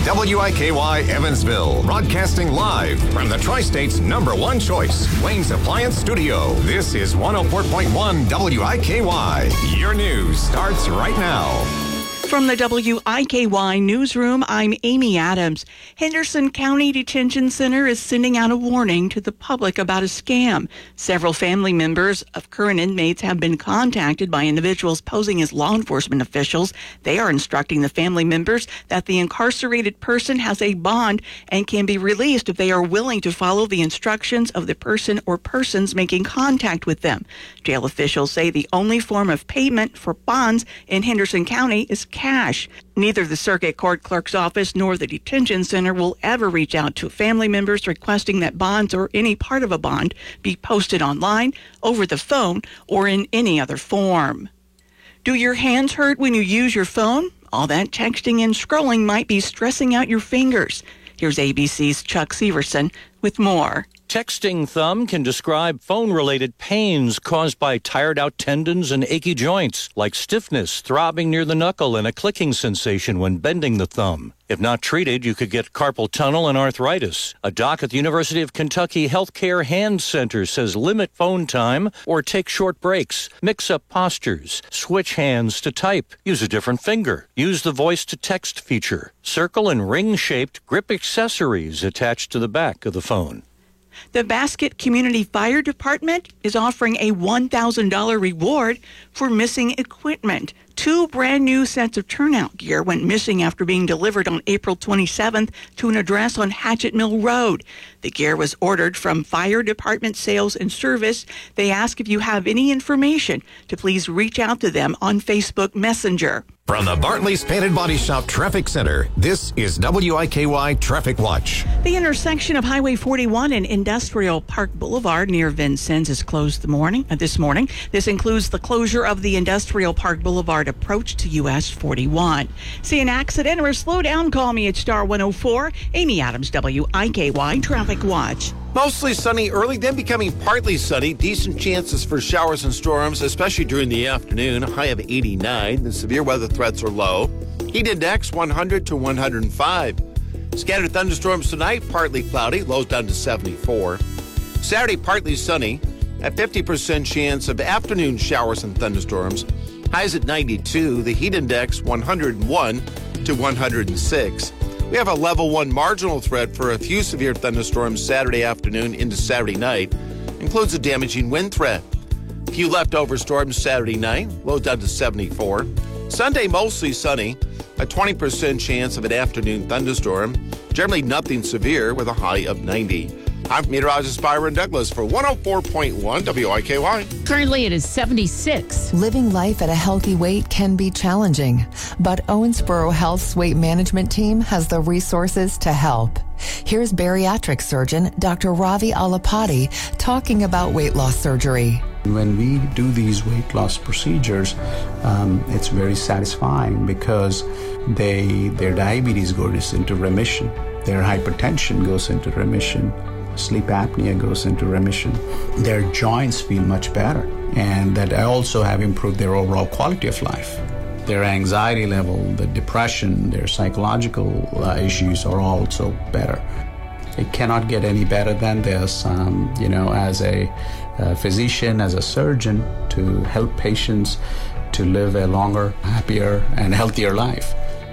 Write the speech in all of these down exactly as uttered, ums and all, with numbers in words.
W I K Y Evansville, broadcasting live from the Tri-State's number one choice, Wayne's Appliance Studio. This is one oh four point one W I K Y. Your news starts right now. From the W I K Y newsroom, I'm Amy Adams. Henderson County Detention Center is sending out a warning to the public about a scam. Several family members of current inmates have been contacted by individuals posing as law enforcement officials. They are instructing the family members that the incarcerated person has a bond and can be released if they are willing to follow the instructions of the person or persons making contact with them. Jail officials say the only form of payment for bonds in Henderson County is cash. Neither the circuit court clerk's office nor the detention center will ever reach out to family members requesting that bonds or any part of a bond be posted online, over the phone, or in any other form. Do your hands hurt when you use your phone? All that texting and scrolling might be stressing out your fingers. Here's A B C's Chuck Severson with more. Texting thumb can describe phone-related pains caused by tired-out tendons and achy joints, like stiffness, throbbing near the knuckle, and a clicking sensation when bending the thumb. If not treated, you could get carpal tunnel and arthritis. A doc at the University of Kentucky Healthcare Hand Center says limit phone time or take short breaks. Mix up postures. Switch hands to type. Use a different finger. Use the voice-to-text feature. Circle and ring-shaped grip accessories attached to the back of the phone. The Basket Community Fire Department is offering a one thousand dollars reward for missing equipment. Two brand new sets of turnout gear went missing after being delivered on April twenty-seventh to an address on Hatchet Mill Road. The gear was ordered from Fire Department Sales and Service. They ask if you have any information to please reach out to them on Facebook Messenger. From the Bartley's Painted Body Shop Traffic Center, this is W I K Y Traffic Watch. The intersection of Highway forty-one and Industrial Park Boulevard near Vincennes is closed the morning, uh, this morning. This includes the closure of the Industrial Park Boulevard approach to U S forty-one. See an accident or a slowdown? Call me at Star one oh four. Amy Adams, W I K Y Traffic Watch. Mostly sunny early, then becoming partly sunny. Decent chances for showers and storms, especially during the afternoon. A high of eighty-nine. The severe weather threats are low. Heat index one hundred to one hundred five. Scattered thunderstorms tonight, partly cloudy. Lows down to seventy-four. Saturday, partly sunny. A fifty percent chance of afternoon showers and thunderstorms. Highs at ninety-two. The heat index one hundred one to one hundred six. We have a level one marginal threat for a few severe thunderstorms Saturday afternoon into Saturday night. Includes a damaging wind threat. A few leftover storms Saturday night, low down to seventy-four. Sunday, mostly sunny. A twenty percent chance of an afternoon thunderstorm. Generally nothing severe with a high of ninety. I'm meteorologist Byron Douglas for one oh four point one W I K Y. Currently, it is seventy-six. Living life at a healthy weight can be challenging, but Owensboro Health's weight management team has the resources to help. Here's bariatric surgeon Doctor Ravi Alapati talking about weight loss surgery. When we do these weight loss procedures, um, it's very satisfying because they their diabetes goes into remission, their hypertension goes into remission, sleep apnea goes into remission. Their joints feel much better, and that also have improved their overall quality of life. Their anxiety level, the depression, their psychological uh, issues are also better. It cannot get any better than this, um, you know, as a, a physician, as a surgeon, to help patients to live a longer, happier, and healthier life.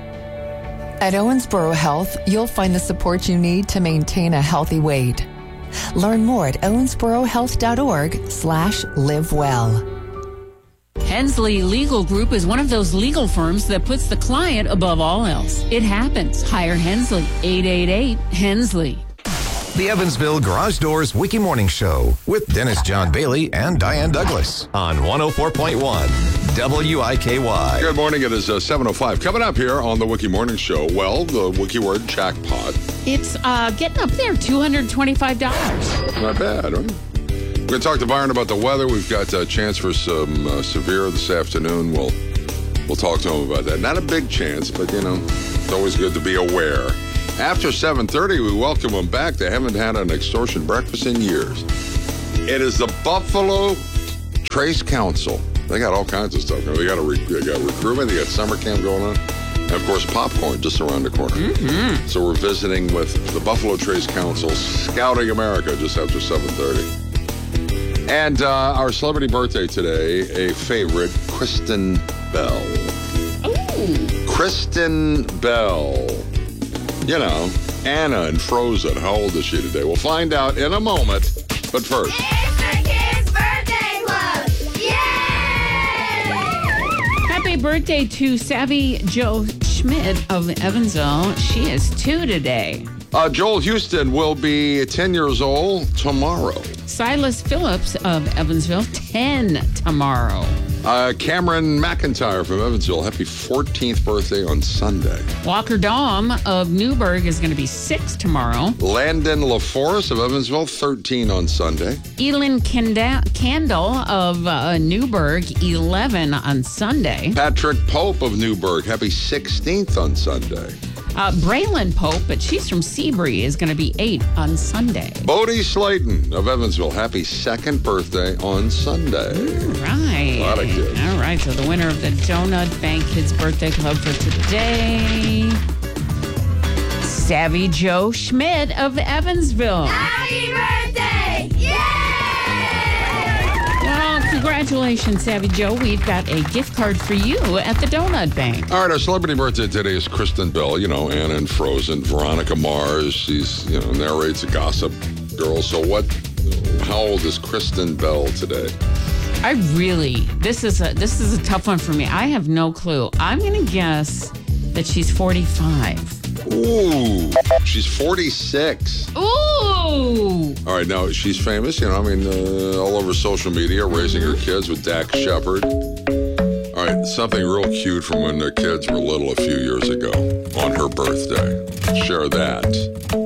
At Owensboro Health, you'll find the support you need to maintain a healthy weight. Learn more at owensborohealth.org slash live well. Hensley Legal Group is one of those legal firms that puts the client above all else. It happens. Hire Hensley. eight eight eight Hensley. The Evansville Garage Doors Wiki Morning Show with Dennis John Bailey and Diane Douglas on one oh four point one W I K Y. Good morning. It is uh, seven oh five. Coming up here on the Wiki Morning Show, well, the Wiki word jackpot. It's uh, getting up there, two hundred twenty-five dollars. Not bad, right? We're going to talk to Byron about the weather. We've got a chance for some uh, severe this afternoon. We'll, we'll talk to him about that. Not a big chance, but, you know, it's always good to be aware. After seven thirty, we welcome them back. They haven't had an extortion breakfast in years. It is the Buffalo Trace Council. They got all kinds of stuff. They got, a re- they got recruitment. They got summer camp going on. And, of course, popcorn just around the corner. Mm-hmm. So we're visiting with the Buffalo Trace Council, Scouting America, just after seven thirty. And uh, our celebrity birthday today, a favorite, Kristen Bell. Ooh. Kristen Bell. You know, Anna and Frozen. How old is she today? We'll find out in a moment. But first. It's the Kids Birthday Club! Yay! Happy birthday to Savvy Joe Schmidt of Evansville. She is two today. Uh, Joel Houston will be ten years old tomorrow. Silas Phillips of Evansville, ten tomorrow. Uh, Cameron McIntyre from Evansville, happy fourteenth birthday on Sunday. Walker Dahm of Newburgh is going to be six tomorrow. Landon LaForest of Evansville, thirteen on Sunday. Elin Kenda- Candle of uh, Newburgh, eleven on Sunday. Patrick Pope of Newburgh, happy sixteenth on Sunday. Uh, Braylon Pope, but she's from Seabury, is going to be eight on Sunday. Bodie Slayton of Evansville, happy second birthday on Sunday. All right. A lot of kids. All right, so the winner of the Donut Bank Kids Birthday Club for today, Savvy Joe Schmidt of Evansville. Happy birthday! Yay! Well, congratulations, Savvy Joe. We've got a gift card for you at the Donut Bank. All right, our celebrity birthday today is Kristen Bell. You know, Anna and Frozen. Veronica Mars. She's, you know, narrates a Gossip Girl. So what, how old is Kristen Bell today? I really, this is a this is a tough one for me. I have no clue. I'm going to guess that she's forty-five. Ooh, she's forty-six. Ooh! All right, now she's famous, you know, I mean, uh, all over social media, raising her kids with Dax Shepard. All right, something real cute from when the kids were little a few years ago on her birthday. Share that.